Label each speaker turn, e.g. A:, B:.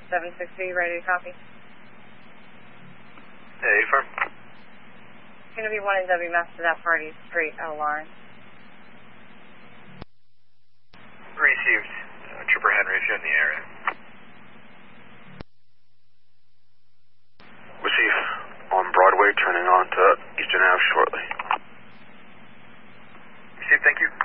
A: 760, ready to copy.
B: Hey, firm.
A: It's going to be 1 NW master to that party, straight out of Lawrence.
B: Received. Trooper Henry, if you're in the area.
C: Receive. On Broadway, turning on to Eastern Ave shortly.
B: Received, thank you.